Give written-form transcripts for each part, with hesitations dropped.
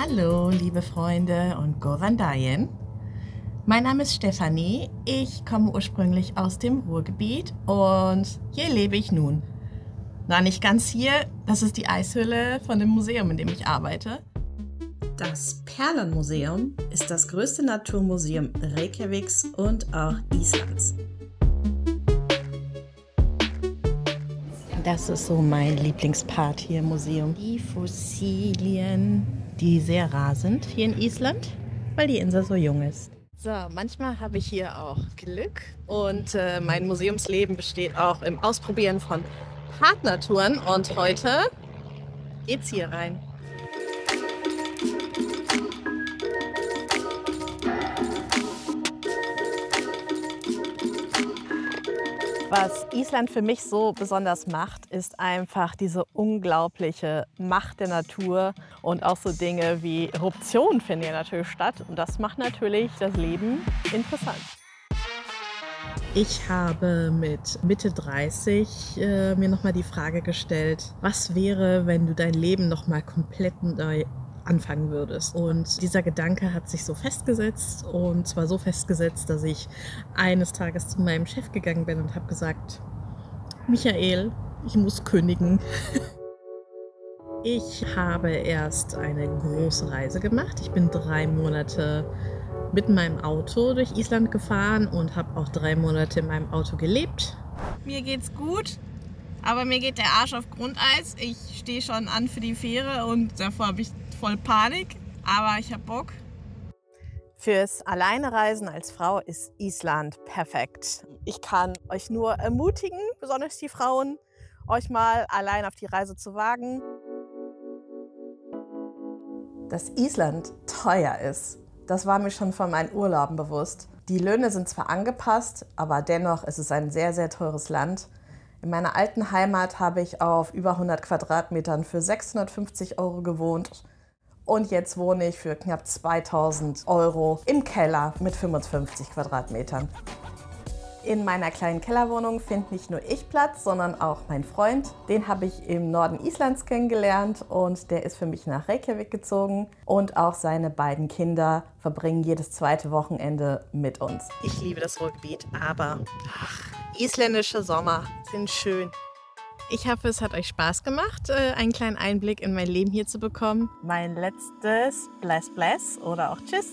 Hallo, liebe Freunde und Gorandayen. Mein Name ist Stefanie, ich komme ursprünglich aus dem Ruhrgebiet und hier lebe ich nun. Na, nicht ganz hier, das ist die Eishöhle von dem Museum, in dem ich arbeite. Das Perlenmuseum ist das größte Naturmuseum Reykjaviks und auch Islands. Das ist so mein Lieblingspart hier im Museum. Die Fossilien, die sehr rar sind hier in Island, weil die Insel so jung ist. So, manchmal habe ich hier auch Glück und mein Museumsleben besteht auch im Ausprobieren von Partnertouren und heute geht's hier rein. Was Island für mich so besonders macht, ist einfach diese unglaubliche Macht der Natur und auch so Dinge wie Eruptionen finden hier natürlich statt und das macht natürlich das Leben interessant. Ich habe mit Mitte 30 mir nochmal die Frage gestellt, was wäre, wenn du dein Leben nochmal komplett neu anfangen würdest. Und dieser Gedanke hat sich so festgesetzt und zwar so festgesetzt, dass ich eines Tages zu meinem Chef gegangen bin und habe gesagt, Michael, ich muss kündigen. Ich habe erst eine große Reise gemacht. Ich bin 3 Monate mit meinem Auto durch Island gefahren und habe auch 3 Monate in meinem Auto gelebt. Mir geht's gut, aber mir geht der Arsch auf Grundeis. Ich stehe schon an für die Fähre und davor habe ich voll Panik, aber ich habe Bock. Fürs Alleinereisen als Frau ist Island perfekt. Ich kann euch nur ermutigen, besonders die Frauen, euch mal allein auf die Reise zu wagen. Dass Island teuer ist, das war mir schon von meinen Urlauben bewusst. Die Löhne sind zwar angepasst, aber dennoch ist es ein sehr, sehr teures Land. In meiner alten Heimat habe ich auf über 100 Quadratmetern für 650 € gewohnt. Und jetzt wohne ich für knapp 2000 € im Keller mit 55 Quadratmetern. In meiner kleinen Kellerwohnung findet nicht nur ich Platz, sondern auch mein Freund. Den habe ich im Norden Islands kennengelernt und der ist für mich nach Reykjavik gezogen. Und auch seine beiden Kinder verbringen jedes zweite Wochenende mit uns. Ich liebe das Ruhrgebiet, aber isländische Sommer sind schön. Ich hoffe, es hat euch Spaß gemacht, einen kleinen Einblick in mein Leben hier zu bekommen. Mein letztes Bless Bless oder auch Tschüss.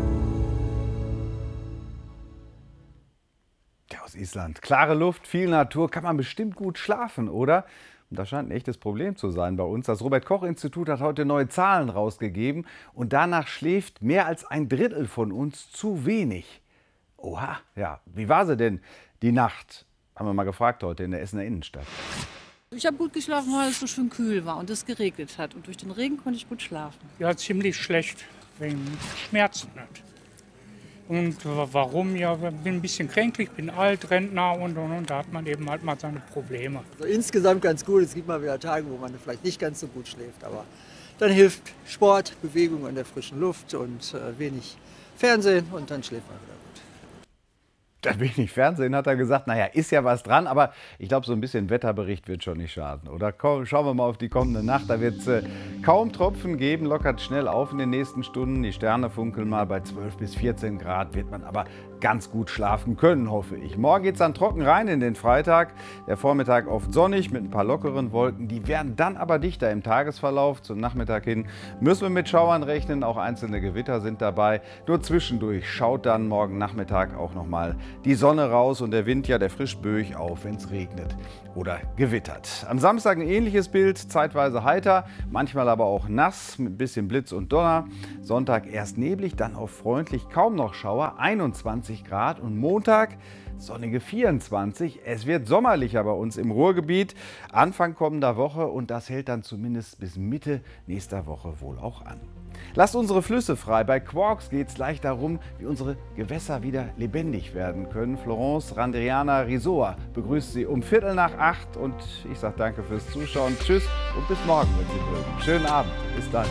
Ja, aus Island. Klare Luft, viel Natur, kann man bestimmt gut schlafen, oder? Und das scheint ein echtes Problem zu sein bei uns. Das Robert-Koch-Institut hat heute neue Zahlen rausgegeben und danach schläft mehr als 1/3 von uns zu wenig. Oha, ja, wie war sie denn die Nacht? Haben wir mal gefragt heute in der Essener Innenstadt. Ich habe gut geschlafen, weil es so schön kühl war und es geregnet hat. Und durch den Regen konnte ich gut schlafen. Ja, ziemlich schlecht, wegen Schmerzen. Und warum? Ja, ich bin ein bisschen kränklich, bin alt, Rentner und. Da hat man eben halt mal seine Probleme. Also insgesamt ganz gut. Es gibt mal wieder Tage, wo man vielleicht nicht ganz so gut schläft. Aber dann hilft Sport, Bewegung in der frischen Luft und wenig Fernsehen und dann schläft man wieder. Da wenig Fernsehen, hat er gesagt. Naja, ist ja was dran, aber ich glaube, so ein bisschen Wetterbericht wird schon nicht schaden, oder? Schauen wir mal auf die kommende Nacht. Da wird es kaum Tropfen geben, lockert schnell auf in den nächsten Stunden. Die Sterne funkeln mal bei 12 bis 14 Grad, wird man aber ganz gut schlafen können, hoffe ich. Morgen geht es dann trocken rein in den Freitag. Der Vormittag oft sonnig mit ein paar lockeren Wolken. Die werden dann aber dichter im Tagesverlauf. Zum Nachmittag hin müssen wir mit Schauern rechnen. Auch einzelne Gewitter sind dabei. Nur zwischendurch schaut dann morgen Nachmittag auch noch mal die Sonne raus und der Wind, ja, der frischt böig auf, wenn es regnet oder gewittert. Am Samstag ein ähnliches Bild, zeitweise heiter, manchmal aber auch nass mit ein bisschen Blitz und Donner. Sonntag erst neblig, dann auch freundlich, kaum noch Schauer, 21 Grad und Montag sonnige 24. Es wird sommerlicher bei uns im Ruhrgebiet Anfang kommender Woche und das hält dann zumindest bis Mitte nächster Woche wohl auch an. Lasst unsere Flüsse frei. Bei Quarks geht es gleich darum, wie unsere Gewässer wieder lebendig werden können. Florence Randriana Risoa begrüßt Sie um 7:45 und ich sage danke fürs Zuschauen. Tschüss und bis morgen, wenn Sie mögen. Schönen Abend. Bis dann.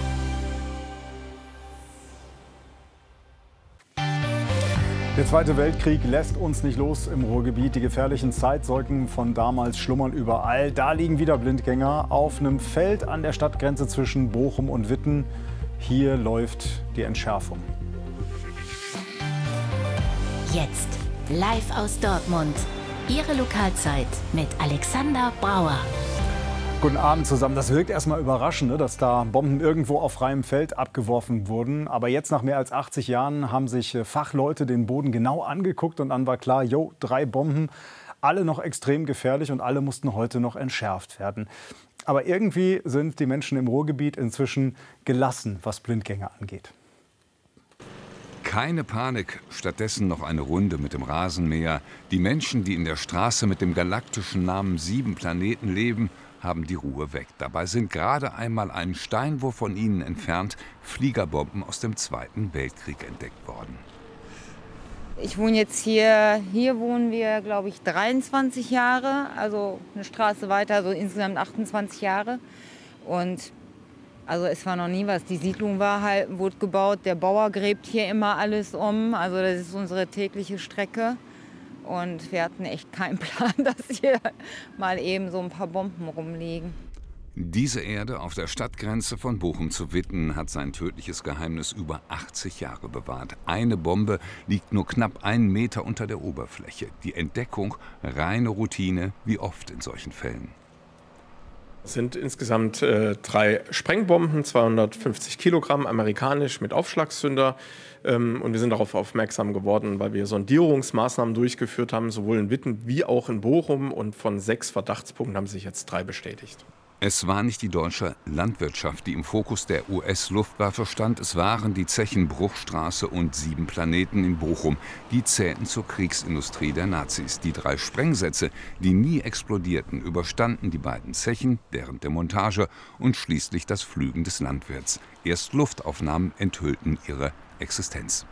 Der Zweite Weltkrieg lässt uns nicht los im Ruhrgebiet. Die gefährlichen Zeitzeugen von damals schlummern überall. Da liegen wieder Blindgänger auf einem Feld an der Stadtgrenze zwischen Bochum und Witten. Hier läuft die Entschärfung. Jetzt live aus Dortmund. Ihre Lokalzeit mit Alexander Brauer. Guten Abend zusammen. Das wirkt erstmal überraschend, ne, dass da Bomben irgendwo auf freiem Feld abgeworfen wurden. Aber jetzt nach mehr als 80 Jahren haben sich Fachleute den Boden genau angeguckt und dann war klar, 3 Bomben, alle noch extrem gefährlich und alle mussten heute noch entschärft werden. Aber irgendwie sind die Menschen im Ruhrgebiet inzwischen gelassen, was Blindgänger angeht. Keine Panik, stattdessen noch eine Runde mit dem Rasenmäher. Die Menschen, die in der Straße mit dem galaktischen Namen 7 Planeten leben, haben die Ruhe weg. Dabei sind gerade einmal einen Steinwurf von ihnen entfernt Fliegerbomben aus dem Zweiten Weltkrieg entdeckt worden. Ich wohne jetzt hier wohnen wir, glaube ich, 23 Jahre, also eine Straße weiter, also insgesamt 28 Jahre. Und also es war noch nie was. Die Siedlung wurde gebaut, der Bauer gräbt hier immer alles um, also das ist unsere tägliche Strecke. Und wir hatten echt keinen Plan, dass hier mal eben so ein paar Bomben rumliegen. Diese Erde auf der Stadtgrenze von Bochum zu Witten hat sein tödliches Geheimnis über 80 Jahre bewahrt. Eine Bombe liegt nur knapp 1 Meter unter der Oberfläche. Die Entdeckung reine Routine, wie oft in solchen Fällen. Es sind insgesamt 3 Sprengbomben, 250 Kilogramm, amerikanisch mit Aufschlagszünder. Und wir sind darauf aufmerksam geworden, weil wir Sondierungsmaßnahmen durchgeführt haben, sowohl in Witten wie auch in Bochum. Und von 6 Verdachtspunkten haben sich jetzt 3 bestätigt. Es war nicht die deutsche Landwirtschaft, die im Fokus der US-Luftwaffe stand. Es waren die Zechen Bruchstraße und 7 Planeten in Bochum. Die zählten zur Kriegsindustrie der Nazis. Die 3 Sprengsätze, die nie explodierten, überstanden die beiden Zechen während der Montage und schließlich das Pflügen des Landwirts. Erst Luftaufnahmen enthüllten ihre Existenz.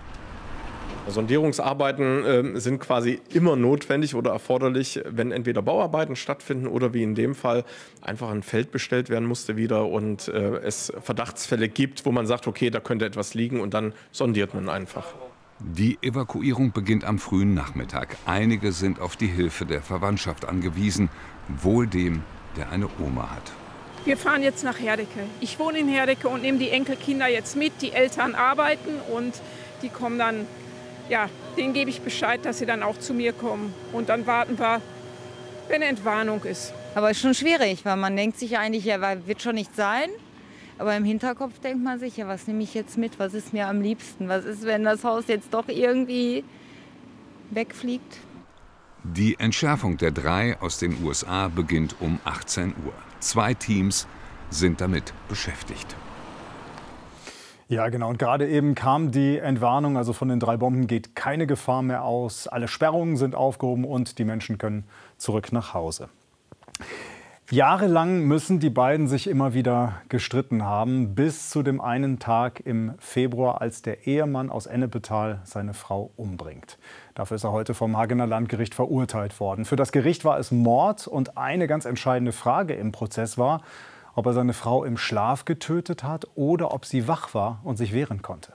Sondierungsarbeiten sind quasi immer notwendig oder erforderlich, wenn entweder Bauarbeiten stattfinden oder wie in dem Fall einfach ein Feld bestellt werden musste wieder und es Verdachtsfälle gibt, wo man sagt, okay, da könnte etwas liegen und dann sondiert man einfach. Die Evakuierung beginnt am frühen Nachmittag. Einige sind auf die Hilfe der Verwandtschaft angewiesen, wohl dem, der eine Oma hat. Wir fahren jetzt nach Herdecke. Ich wohne in Herdecke und nehme die Enkelkinder jetzt mit. Die Eltern arbeiten und die kommen dann. Ja, denen gebe ich Bescheid, dass sie dann auch zu mir kommen. Und dann warten wir, wenn eine Entwarnung ist. Aber es ist schon schwierig, weil man denkt sich eigentlich, ja, wird schon nicht sein. Aber im Hinterkopf denkt man sich, ja, was nehme ich jetzt mit? Was ist mir am liebsten? Was ist, wenn das Haus jetzt doch irgendwie wegfliegt? Die Entschärfung der 3 aus den USA beginnt um 18 Uhr. 2 Teams sind damit beschäftigt. Ja, genau. Und gerade eben kam die Entwarnung, also von den 3 Bomben geht keine Gefahr mehr aus. Alle Sperrungen sind aufgehoben und die Menschen können zurück nach Hause. Jahrelang müssen die beiden sich immer wieder gestritten haben, bis zu dem einen Tag im Februar, als der Ehemann aus Ennepetal seine Frau umbringt. Dafür ist er heute vom Hagener Landgericht verurteilt worden. Für das Gericht war es Mord und eine ganz entscheidende Frage im Prozess war, ob er seine Frau im Schlaf getötet hat oder ob sie wach war und sich wehren konnte.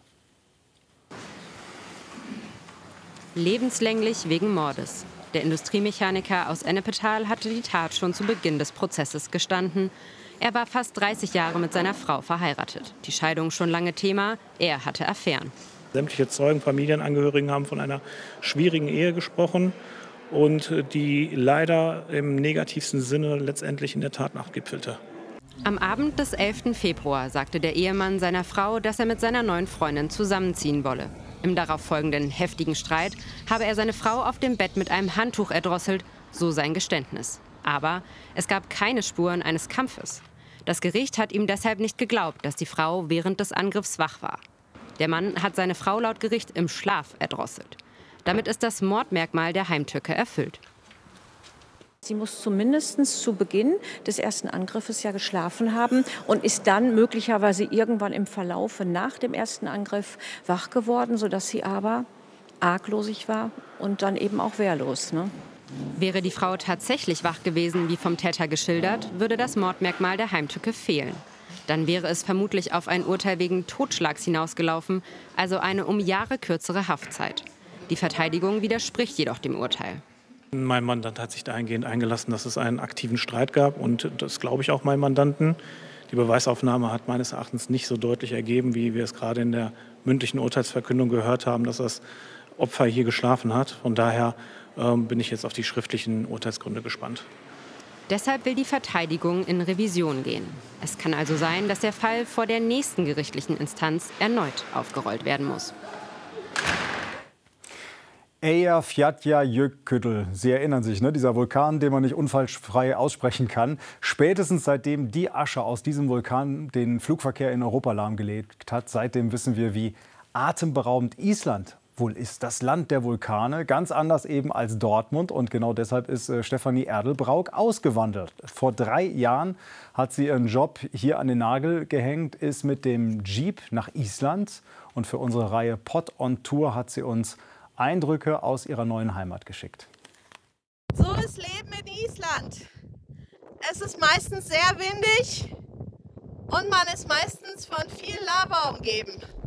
Lebenslänglich wegen Mordes. Der Industriemechaniker aus Ennepetal hatte die Tat schon zu Beginn des Prozesses gestanden. Er war fast 30 Jahre mit seiner Frau verheiratet. Die Scheidung schon lange Thema, er hatte Affären. Sämtliche Zeugen, Familienangehörigen haben von einer schwierigen Ehe gesprochen und die leider im negativsten Sinne letztendlich in der Tatnacht gipfelte. Am Abend des 11. Februar sagte der Ehemann seiner Frau, dass er mit seiner neuen Freundin zusammenziehen wolle. Im darauffolgenden heftigen Streit habe er seine Frau auf dem Bett mit einem Handtuch erdrosselt, so sein Geständnis. Aber es gab keine Spuren eines Kampfes. Das Gericht hat ihm deshalb nicht geglaubt, dass die Frau während des Angriffs wach war. Der Mann hat seine Frau laut Gericht im Schlaf erdrosselt. Damit ist das Mordmerkmal der Heimtücke erfüllt. Sie muss zumindest zu Beginn des ersten Angriffes ja geschlafen haben und ist dann möglicherweise irgendwann im Verlaufe nach dem ersten Angriff wach geworden, sodass sie aber arglosig war und dann eben auch wehrlos. Ne? Wäre die Frau tatsächlich wach gewesen, wie vom Täter geschildert, würde das Mordmerkmal der Heimtücke fehlen. Dann wäre es vermutlich auf ein Urteil wegen Totschlags hinausgelaufen, also eine um Jahre kürzere Haftzeit. Die Verteidigung widerspricht jedoch dem Urteil. Mein Mandant hat sich dahingehend eingelassen, dass es einen aktiven Streit gab und das glaube ich auch meinem Mandanten. Die Beweisaufnahme hat meines Erachtens nicht so deutlich ergeben, wie wir es gerade in der mündlichen Urteilsverkündung gehört haben, dass das Opfer hier geschlafen hat. Von daher bin ich jetzt auf die schriftlichen Urteilsgründe gespannt. Deshalb will die Verteidigung in Revision gehen. Es kann also sein, dass der Fall vor der nächsten gerichtlichen Instanz erneut aufgerollt werden muss. Eyjafjallajökull. Sie erinnern sich, ne? Dieser Vulkan, den man nicht unfallfrei aussprechen kann. Spätestens seitdem die Asche aus diesem Vulkan den Flugverkehr in Europa lahmgelegt hat, seitdem wissen wir, wie atemberaubend Island wohl ist. Das Land der Vulkane, ganz anders eben als Dortmund. Und genau deshalb ist Stefanie Erdelbrauk ausgewandert. Vor 3 Jahren hat sie ihren Job hier an den Nagel gehängt, ist mit dem Jeep nach Island. Und für unsere Reihe Pod on Tour hat sie uns Eindrücke aus ihrer neuen Heimat geschickt. So ist Leben in Island. Es ist meistens sehr windig und man ist meistens von viel Lava umgeben.